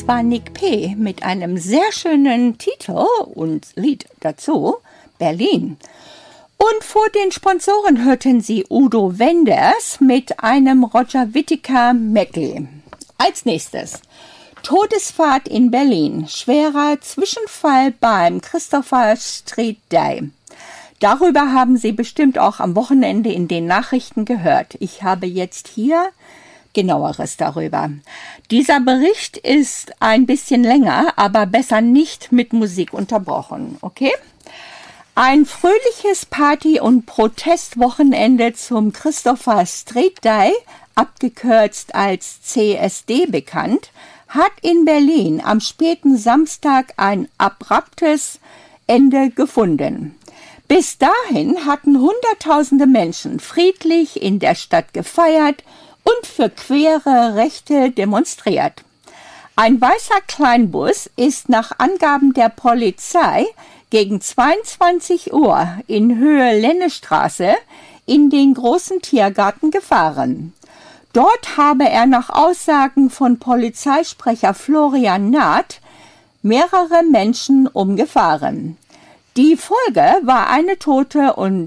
Das war Nick P. mit einem sehr schönen Titel und Lied dazu, Berlin. Und vor den Sponsoren hörten Sie Udo Wenders mit einem Roger Whittaker Medley. Als nächstes Todesfahrt in Berlin, schwerer Zwischenfall beim Christopher Street Day. Darüber haben Sie bestimmt auch am Wochenende in den Nachrichten gehört. Ich habe jetzt hier Genaueres darüber. Dieser Bericht ist ein bisschen länger, aber besser nicht mit Musik unterbrochen, okay? Ein fröhliches Party- und Protestwochenende zum Christopher Street Day, abgekürzt als CSD bekannt, hat in Berlin am späten Samstag ein abruptes Ende gefunden. Bis dahin hatten Hunderttausende Menschen friedlich in der Stadt gefeiert und für queere Rechte demonstriert. Ein weißer Kleinbus ist nach Angaben der Polizei gegen 22 Uhr in Höhe Lennestraße in den großen Tiergarten gefahren. Dort habe er nach Aussagen von Polizeisprecher Florian Naht mehrere Menschen umgefahren. Die Folge war eine Tote und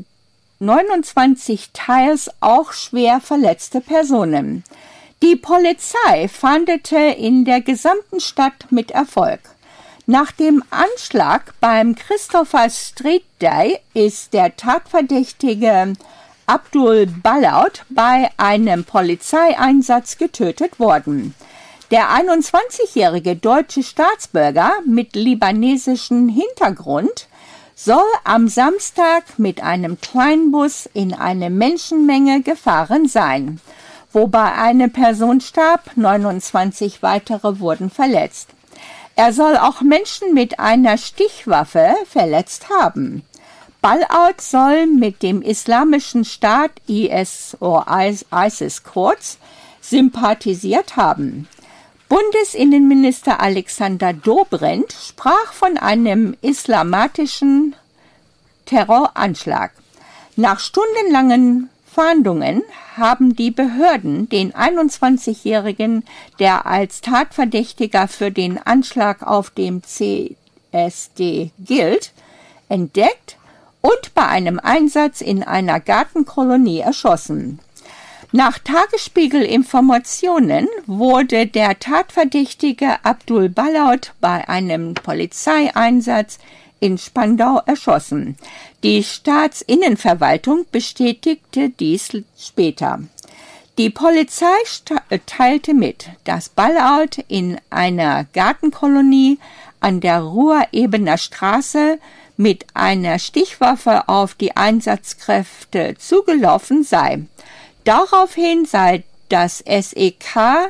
29 teils auch schwer verletzte Personen. Die Polizei fahndete in der gesamten Stadt mit Erfolg. Nach dem Anschlag beim Christopher Street Day ist der Tatverdächtige Abdul Balaut bei einem Polizeieinsatz getötet worden. Der 21-jährige deutsche Staatsbürger mit libanesischem Hintergrund soll am Samstag mit einem Kleinbus in eine Menschenmenge gefahren sein, wobei eine Person starb, 29 weitere wurden verletzt. Er soll auch Menschen mit einer Stichwaffe verletzt haben. Balaut soll mit dem Islamischen Staat IS kurz sympathisiert haben. Bundesinnenminister Alexander Dobrindt sprach von einem islamatischen Terroranschlag. Nach stundenlangen Fahndungen haben die Behörden den 21-Jährigen, der als Tatverdächtiger für den Anschlag auf dem CSD gilt, entdeckt und bei einem Einsatz in einer Gartenkolonie erschossen. Nach Tagesspiegel-Informationen wurde der Tatverdächtige Abdul Balaut bei einem Polizeieinsatz in Spandau erschossen. Die Staatsinnenverwaltung bestätigte dies später. Die Polizei teilte mit, dass Balaut in einer Gartenkolonie an der Ruhr-Ebener Straße mit einer Stichwaffe auf die Einsatzkräfte zugelaufen sei. Daraufhin habe das SEK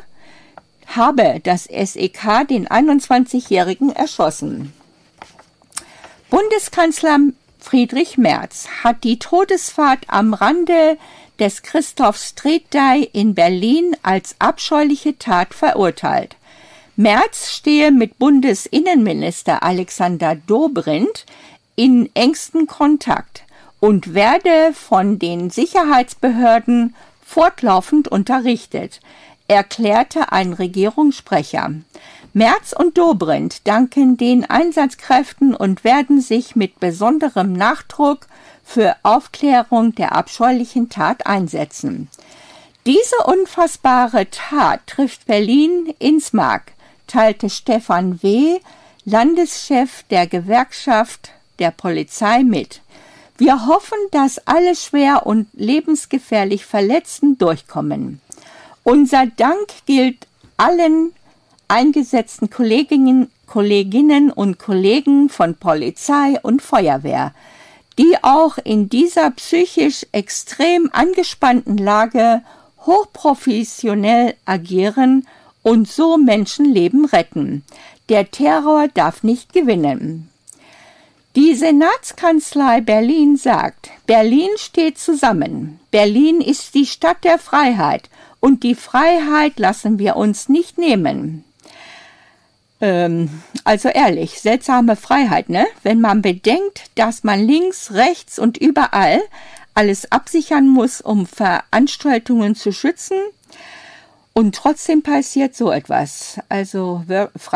den 21-Jährigen erschossen. Bundeskanzler Friedrich Merz hat die Todesfahrt am Rande des Christoph Street Day in Berlin als abscheuliche Tat verurteilt. Merz stehe mit Bundesinnenminister Alexander Dobrindt in engstem Kontakt und werde von den Sicherheitsbehörden fortlaufend unterrichtet, erklärte ein Regierungssprecher. Merz und Dobrindt danken den Einsatzkräften und werden sich mit besonderem Nachdruck für Aufklärung der abscheulichen Tat einsetzen. Diese unfassbare Tat trifft Berlin ins Mark, teilte Stefan W., Landeschef der Gewerkschaft der Polizei, mit. Wir hoffen, dass alle schwer und lebensgefährlich Verletzten durchkommen. Unser Dank gilt allen eingesetzten Kolleginnen und Kollegen von Polizei und Feuerwehr, die auch in dieser psychisch extrem angespannten Lage hochprofessionell agieren und so Menschenleben retten. Der Terror darf nicht gewinnen. Die Senatskanzlei Berlin sagt, Berlin steht zusammen. Berlin ist die Stadt der Freiheit und die Freiheit lassen wir uns nicht nehmen. Also ehrlich, seltsame Freiheit, ne? Wenn man bedenkt, dass man links, rechts und überall alles absichern muss, um Veranstaltungen zu schützen. Und trotzdem passiert so etwas. Also